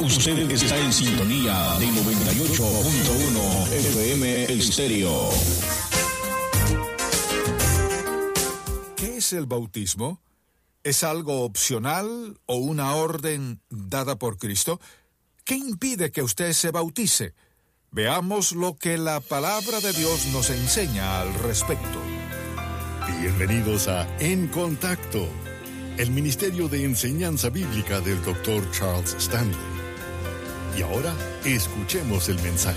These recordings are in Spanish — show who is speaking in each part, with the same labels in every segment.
Speaker 1: Usted está en sintonía de 98.1 FM Estéreo.
Speaker 2: ¿Qué es el bautismo? ¿Es algo opcional o una orden dada por Cristo? ¿Qué impide que usted se bautice? Veamos lo que la palabra de Dios nos enseña al respecto.
Speaker 3: Bienvenidos a En Contacto, el Ministerio de Enseñanza Bíblica del Dr. Charles Stanley. Y ahora, escuchemos el mensaje.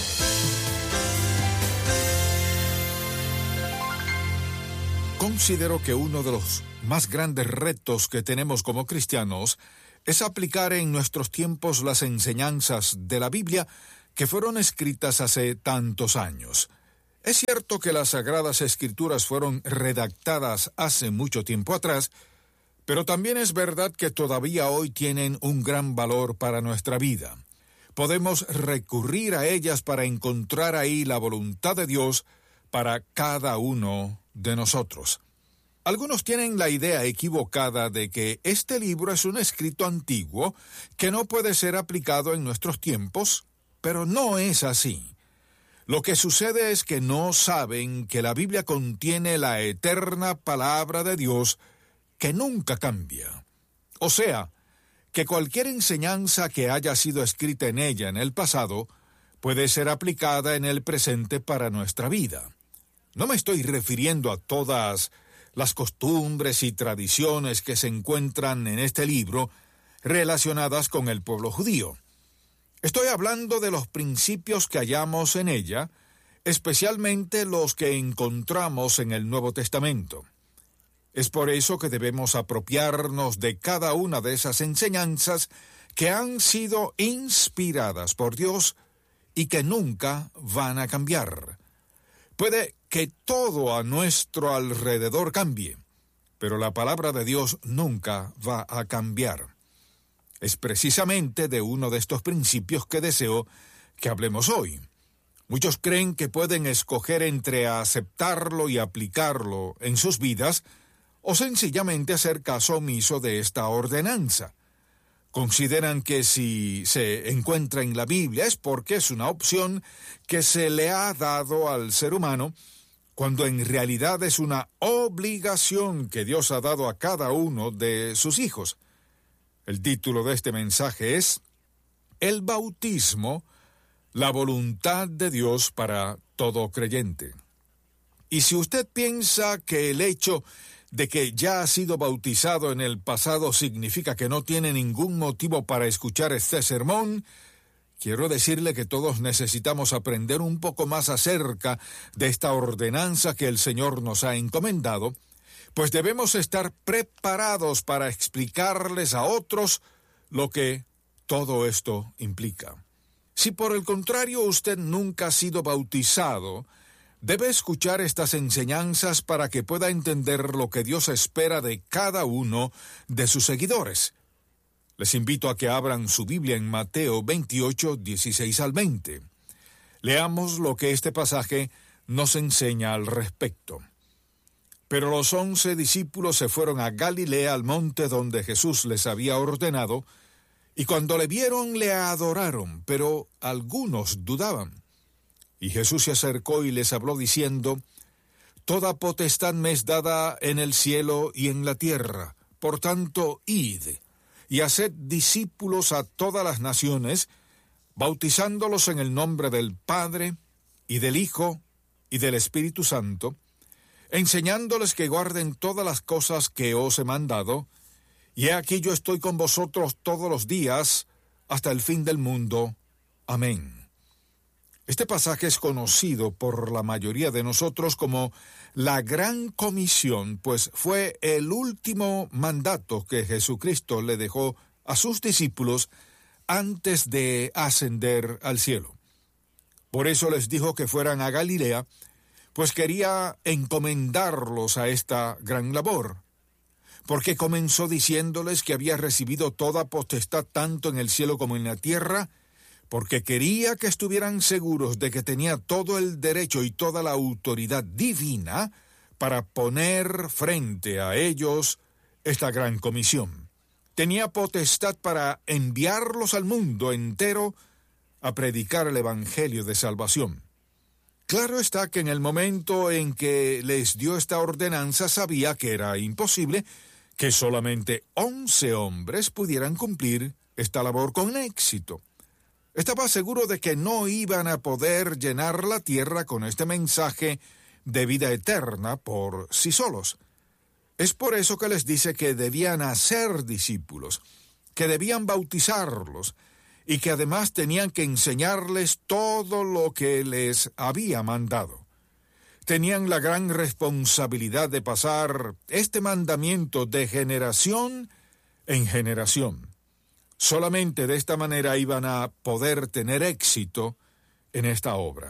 Speaker 2: Considero que uno de los más grandes retos que tenemos como cristianos es aplicar en nuestros tiempos las enseñanzas de la Biblia que fueron escritas hace tantos años. Es cierto que las Sagradas Escrituras fueron redactadas hace mucho tiempo atrás, pero también es verdad que todavía hoy tienen un gran valor para nuestra vida. Podemos recurrir a ellas para encontrar ahí la voluntad de Dios para cada uno de nosotros. Algunos tienen la idea equivocada de que este libro es un escrito antiguo que no puede ser aplicado en nuestros tiempos, pero no es así. Lo que sucede es que no saben que la Biblia contiene la eterna palabra de Dios que nunca cambia. O sea, que cualquier enseñanza que haya sido escrita en ella en el pasado puede ser aplicada en el presente para nuestra vida. No me estoy refiriendo a todas las costumbres y tradiciones que se encuentran en este libro relacionadas con el pueblo judío. Estoy hablando de los principios que hallamos en ella, especialmente los que encontramos en el Nuevo Testamento. Es por eso que debemos apropiarnos de cada una de esas enseñanzas que han sido inspiradas por Dios y que nunca van a cambiar. Puede que todo a nuestro alrededor cambie, pero la palabra de Dios nunca va a cambiar. Es precisamente de uno de estos principios que deseo que hablemos hoy. Muchos creen que pueden escoger entre aceptarlo y aplicarlo en sus vidas o sencillamente hacer caso omiso de esta ordenanza. Consideran que si se encuentra en la Biblia es porque es una opción que se le ha dado al ser humano, cuando en realidad es una obligación que Dios ha dado a cada uno de sus hijos. El título de este mensaje es El bautismo, la voluntad de Dios para todo creyente. Y si usted piensa que el hecho de que ya ha sido bautizado en el pasado significa que no tiene ningún motivo para escuchar este sermón, quiero decirle que todos necesitamos aprender un poco más acerca de esta ordenanza que el Señor nos ha encomendado, pues debemos estar preparados para explicarles a otros lo que todo esto implica. Si por el contrario usted nunca ha sido bautizado, debe escuchar estas enseñanzas para que pueda entender lo que Dios espera de cada uno de sus seguidores. Les invito a que abran su Biblia en Mateo 28, 16 al 20. Leamos lo que este pasaje nos enseña al respecto. Pero los 11 discípulos se fueron a Galilea, al monte donde Jesús les había ordenado, y cuando le vieron le adoraron, pero algunos dudaban. Y Jesús se acercó y les habló diciendo: Toda potestad me es dada en el cielo y en la tierra. Por tanto, id y haced discípulos a todas las naciones, bautizándolos en el nombre del Padre, y del Hijo, y del Espíritu Santo, enseñándoles que guarden todas las cosas que os he mandado, y he aquí yo estoy con vosotros todos los días, hasta el fin del mundo. Amén. Este pasaje es conocido por la mayoría de nosotros como la Gran Comisión, pues fue el último mandato que Jesucristo le dejó a sus discípulos antes de ascender al cielo. Por eso les dijo que fueran a Galilea, pues quería encomendarlos a esta gran labor. Porque comenzó diciéndoles que había recibido toda potestad tanto en el cielo como en la tierra, porque quería que estuvieran seguros de que tenía todo el derecho y toda la autoridad divina para poner frente a ellos esta gran comisión. tenía potestad para enviarlos al mundo entero a predicar el Evangelio de salvación. Claro está que en el momento en que les dio esta ordenanza sabía que era imposible que solamente 11 hombres pudieran cumplir esta labor con éxito. Estaba seguro de que no iban a poder llenar la tierra con este mensaje de vida eterna por sí solos. Es por eso que les dice que debían hacer discípulos, que debían bautizarlos y que además tenían que enseñarles todo lo que les había mandado. Tenían la gran responsabilidad de pasar este mandamiento de generación en generación. Solamente de esta manera iban a poder tener éxito en esta obra.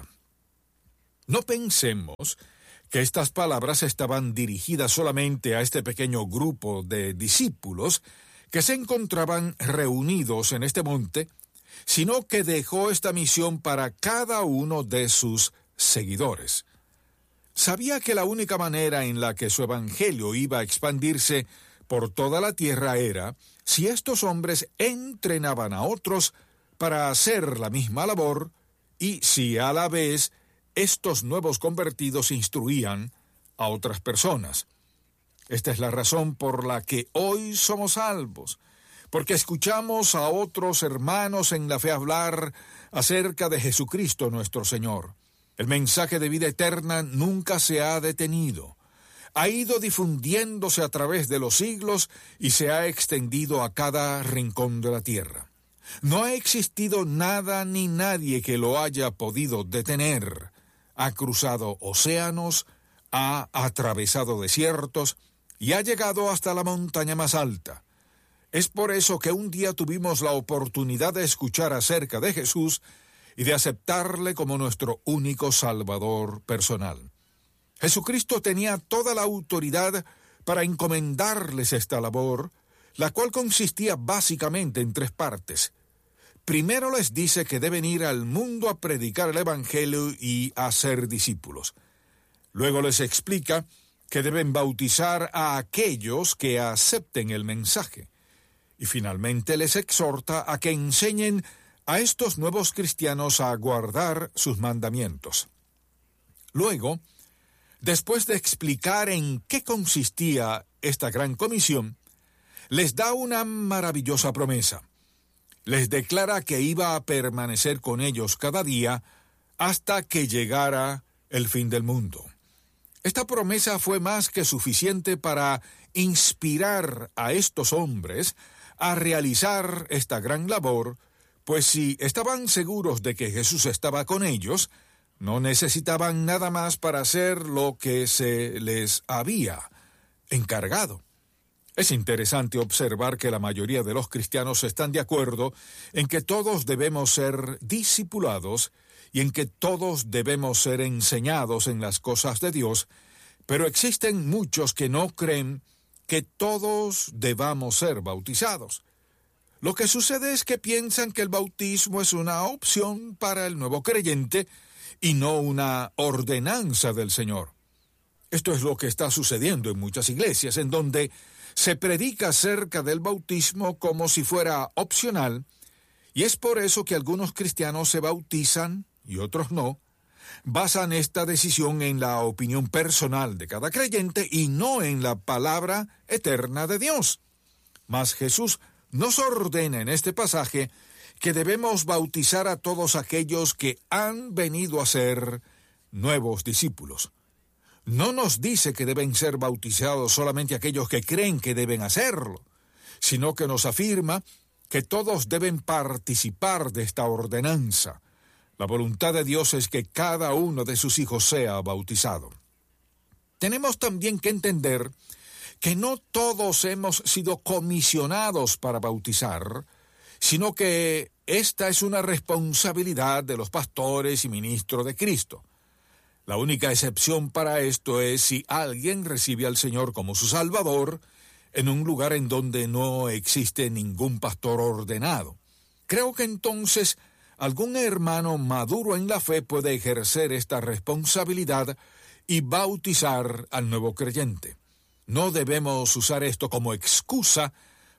Speaker 2: No pensemos que estas palabras estaban dirigidas solamente a este pequeño grupo de discípulos que se encontraban reunidos en este monte, sino que dejó esta misión para cada uno de sus seguidores. Sabía que la única manera en la que su evangelio iba a expandirse por toda la tierra era si estos hombres entrenaban a otros para hacer la misma labor y si a la vez estos nuevos convertidos instruían a otras personas. Esta es la razón por la que hoy somos salvos, porque escuchamos a otros hermanos en la fe hablar acerca de Jesucristo nuestro Señor. El mensaje de vida eterna nunca se ha detenido. Ha ido difundiéndose a través de los siglos y se ha extendido a cada rincón de la tierra. No ha existido nada ni nadie que lo haya podido detener. Ha cruzado océanos, ha atravesado desiertos y ha llegado hasta la montaña más alta. Es por eso que un día tuvimos la oportunidad de escuchar acerca de Jesús y de aceptarle como nuestro único Salvador personal. Jesucristo tenía toda la autoridad para encomendarles esta labor, la cual consistía básicamente en 3 partes. Primero les dice que deben ir al mundo a predicar el Evangelio y a ser discípulos. Luego les explica que deben bautizar a aquellos que acepten el mensaje. Y finalmente les exhorta a que enseñen a estos nuevos cristianos a guardar sus mandamientos. Luego, después de explicar en qué consistía esta gran comisión, les da una maravillosa promesa. Les declara que iba a permanecer con ellos cada día hasta que llegara el fin del mundo. Esta promesa fue más que suficiente para inspirar a estos hombres a realizar esta gran labor, pues si estaban seguros de que Jesús estaba con ellos, no necesitaban nada más para hacer lo que se les había encargado. Es interesante observar que la mayoría de los cristianos están de acuerdo en que todos debemos ser discipulados y en que todos debemos ser enseñados en las cosas de Dios, pero existen muchos que no creen que todos debamos ser bautizados. Lo que sucede es que piensan que el bautismo es una opción para el nuevo creyente y no una ordenanza del Señor. Esto es lo que está sucediendo en muchas iglesias, en donde se predica acerca del bautismo como si fuera opcional, y es por eso que algunos cristianos se bautizan y otros no. Basan esta decisión en la opinión personal de cada creyente y no en la palabra eterna de Dios. Mas Jesús nos ordena en este pasaje que debemos bautizar a todos aquellos que han venido a ser nuevos discípulos. No nos dice que deben ser bautizados solamente aquellos que creen que deben hacerlo, sino que nos afirma que todos deben participar de esta ordenanza. La voluntad de Dios es que cada uno de sus hijos sea bautizado. Tenemos también que entender que no todos hemos sido comisionados para bautizar, sino que esta es una responsabilidad de los pastores y ministros de Cristo. La única excepción para esto es si alguien recibe al Señor como su Salvador en un lugar en donde no existe ningún pastor ordenado. Creo que entonces algún hermano maduro en la fe puede ejercer esta responsabilidad y bautizar al nuevo creyente. No debemos usar esto como excusa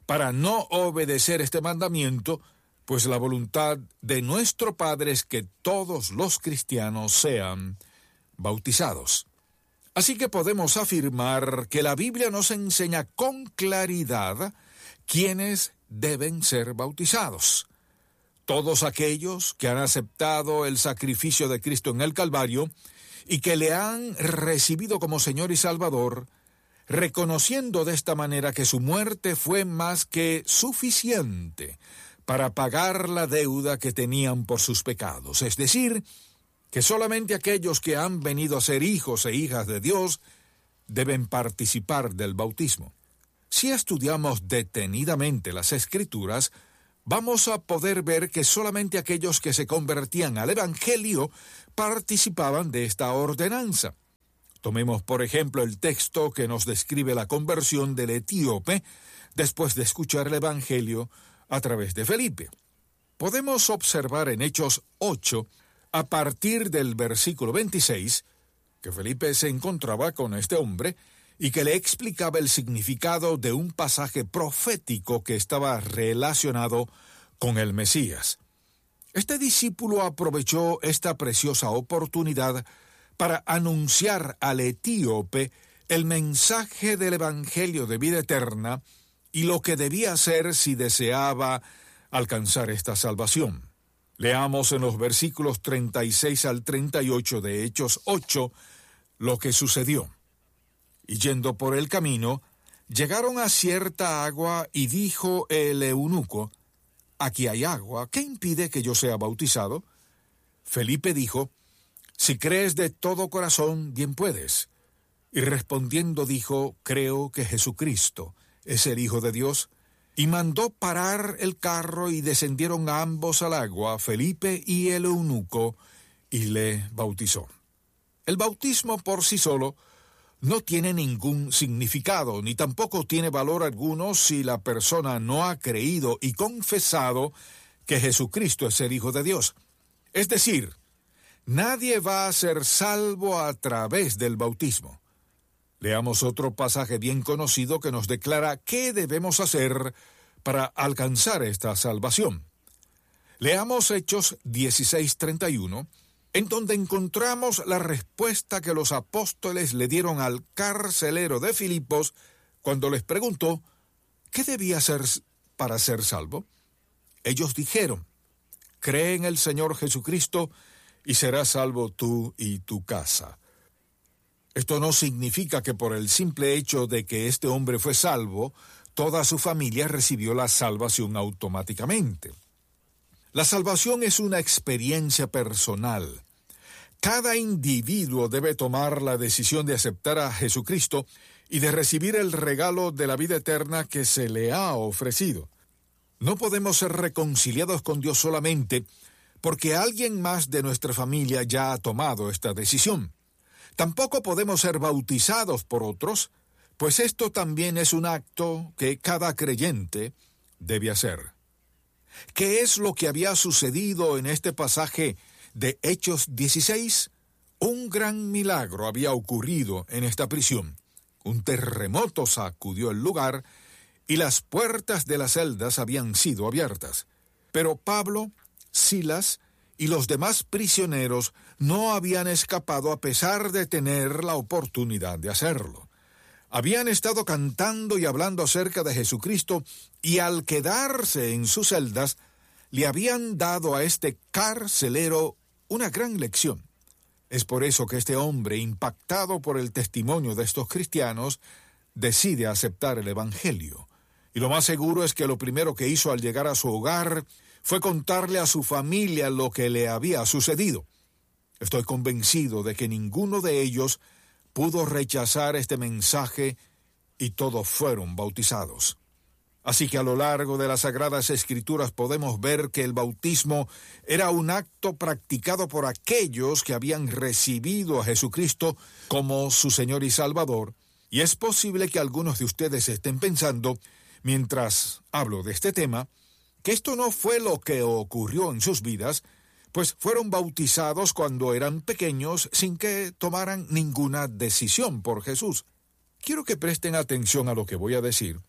Speaker 2: para no obedecer este mandamiento, pues la voluntad de nuestro Padre es que todos los cristianos sean bautizados. Así que podemos afirmar que la Biblia nos enseña con claridad quiénes deben ser bautizados. Todos aquellos que han aceptado el sacrificio de Cristo en el Calvario y que le han recibido como Señor y Salvador, reconociendo de esta manera que su muerte fue más que suficiente para pagar la deuda que tenían por sus pecados. Es decir, que solamente aquellos que han venido a ser hijos e hijas de Dios deben participar del bautismo. Si estudiamos detenidamente las Escrituras, vamos a poder ver que solamente aquellos que se convertían al Evangelio participaban de esta ordenanza. Tomemos, por ejemplo, el texto que nos describe la conversión del etíope después de escuchar el Evangelio a través de Felipe. Podemos observar en Hechos 8, a partir del versículo 26, que Felipe se encontraba con este hombre y que le explicaba el significado de un pasaje profético que estaba relacionado con el Mesías. Este discípulo aprovechó esta preciosa oportunidad para anunciar al etíope el mensaje del Evangelio de vida eterna y lo que debía hacer si deseaba alcanzar esta salvación. Leamos en los versículos 36 al 38 de Hechos 8 lo que sucedió. Y yendo por el camino, llegaron a cierta agua y dijo el eunuco: «Aquí hay agua, ¿qué impide que yo sea bautizado?» Felipe dijo: «Si crees de todo corazón, bien puedes». Y respondiendo dijo: «Creo que Jesucristo es el Hijo de Dios». Y mandó parar el carro y descendieron ambos al agua, Felipe y el eunuco, y le bautizó. El bautismo por sí solo no tiene ningún significado, ni tampoco tiene valor alguno si la persona no ha creído y confesado que Jesucristo es el Hijo de Dios. Es decir, nadie va a ser salvo a través del bautismo. Leamos otro pasaje bien conocido que nos declara qué debemos hacer para alcanzar esta salvación. Leamos Hechos 16:31, en donde encontramos la respuesta que los apóstoles le dieron al carcelero de Filipos cuando les preguntó ¿qué debía hacer para ser salvo? Ellos dijeron: «Cree en el Señor Jesucristo y serás salvo tú y tu casa». Esto no significa que por el simple hecho de que este hombre fue salvo, toda su familia recibió la salvación automáticamente. La salvación es una experiencia personal. Cada individuo debe tomar la decisión de aceptar a Jesucristo y de recibir el regalo de la vida eterna que se le ha ofrecido. No podemos ser reconciliados con Dios solamente porque alguien más de nuestra familia ya ha tomado esta decisión. Tampoco podemos ser bautizados por otros, pues esto también es un acto que cada creyente debe hacer. ¿Qué es lo que había sucedido en este pasaje de Hechos 16? Un gran milagro había ocurrido en esta prisión. Un terremoto sacudió el lugar y las puertas de las celdas habían sido abiertas. Pero Pablo, Silas y los demás prisioneros no habían escapado a pesar de tener la oportunidad de hacerlo. Habían estado cantando y hablando acerca de Jesucristo y al quedarse en sus celdas le habían dado a este carcelero una gran lección. Es por eso que este hombre, impactado por el testimonio de estos cristianos, decide aceptar el Evangelio. Y lo más seguro es que lo primero que hizo al llegar a su hogar fue contarle a su familia lo que le había sucedido. Estoy convencido de que ninguno de ellos pudo rechazar este mensaje y todos fueron bautizados. Así que a lo largo de las Sagradas Escrituras podemos ver que el bautismo era un acto practicado por aquellos que habían recibido a Jesucristo como su Señor y Salvador, y es posible que algunos de ustedes estén pensando, mientras hablo de este tema, que esto no fue lo que ocurrió en sus vidas, pues fueron bautizados cuando eran pequeños sin que tomaran ninguna decisión por Jesús. Quiero que presten atención a lo que voy a decir,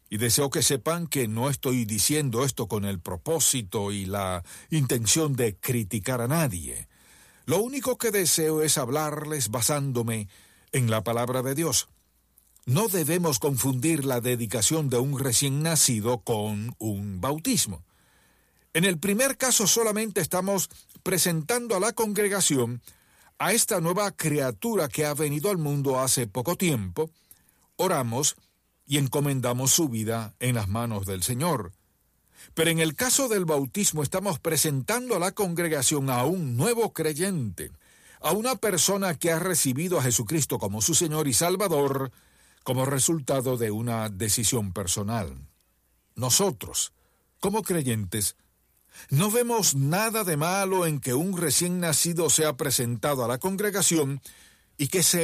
Speaker 2: Y deseo que sepan que no estoy diciendo esto con el propósito y la intención de criticar a nadie. Lo único que deseo es hablarles basándome en la palabra de Dios. No debemos confundir la dedicación de un recién nacido con un bautismo. En el primer caso solamente estamos presentando a la congregación a esta nueva criatura que ha venido al mundo hace poco tiempo, oramos y encomendamos su vida en las manos del Señor. Pero en el caso del bautismo estamos presentando a la congregación a un nuevo creyente, a una persona que ha recibido a Jesucristo como su Señor y Salvador como resultado de una decisión personal. Nosotros, como creyentes, no vemos nada de malo en que un recién nacido sea presentado a la congregación y que se